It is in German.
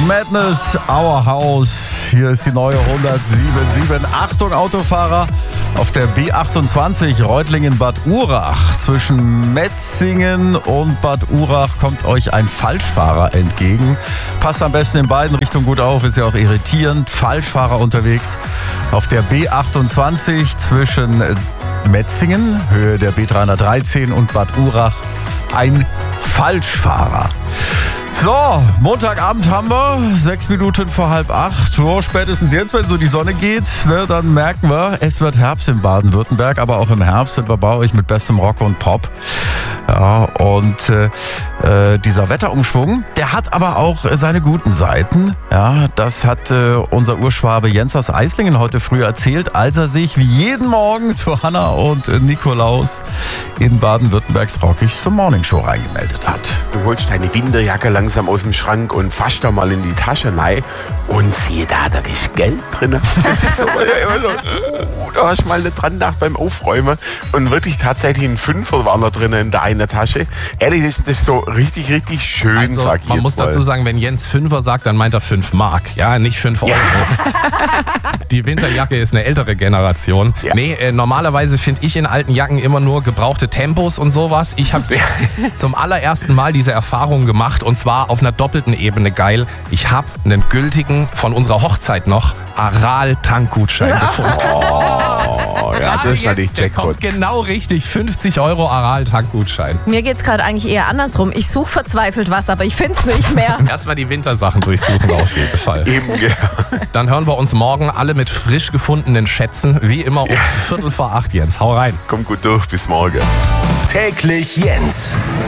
Madness, Our House. Hier ist die neue 107.7. Achtung, Autofahrer. Auf der B28 Reutlingen-Bad Urach zwischen Metzingen und Bad Urach kommt euch ein Falschfahrer entgegen. Passt am besten in beiden Richtungen gut auf, ist ja auch irritierend. Falschfahrer unterwegs auf der B28 zwischen Metzingen, Höhe der B313 und Bad Urach. Ein Falschfahrer. So, Montagabend haben wir, 6 Minuten vor 7:30. So, spätestens jetzt, wenn so die Sonne geht, ne, dann merken wir, es wird Herbst in Baden-Württemberg, aber auch im Herbst sind wir bei euch mit bestem Rock und Pop. Ja, und dieser Wetterumschwung, der hat aber auch seine guten Seiten. Ja, das hat unser Urschwabe Jens aus Eislingen heute früh erzählt, als er sich wie jeden Morgen zu Hanna und Nikolaus in Baden-Württembergs Rockigste Morningshow reingemeldet hat. Du holst deine Winterjacke langsam aus dem Schrank und fasst da mal in die Tasche rein und siehe da ist Geld drin. Das ist so, da hast du mal nicht dran gedacht beim Aufräumen und wirklich tatsächlich ein Fünfer war da drin in der einen Tasche. Ehrlich, das ist so richtig, richtig schön, also, sag ich man jetzt muss mal. dazu sagen, wenn Jens Fünfer sagt, dann meint er 5 Mark, ja, nicht 5 Euro. Die Winterjacke ist eine ältere Generation. Ja. Nee, normalerweise finde ich in alten Jacken immer nur gebrauchte Tempos und sowas. Ich habe zum allerersten Mal diese Erfahrung gemacht und zwar auf einer doppelten Ebene geil. Ich habe einen gültigen, von unserer Hochzeit noch, Aral-Tankgutschein gefunden. Oh, ja, das ist natürlich Der Jackpot. kommt genau richtig, 50 Euro Aral-Tankgutschein. Mir geht's gerade eigentlich eher andersrum. Ich suche verzweifelt was, aber ich find's nicht mehr. Erstmal die Wintersachen durchsuchen auf jeden Fall. Eben, ja. Dann hören wir uns morgen alle mit frisch gefundenen Schätzen, wie immer um 7:45, Jens. Hau rein. Komm gut durch, bis morgen. Täglich Jens.